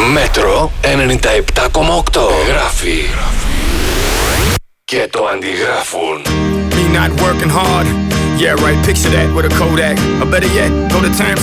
Μέτρο 97,8. Γράφει και το αντιγράφουν. Me not working hard. Yeah, right, picture that with a Kodak. Or better yet, go to terms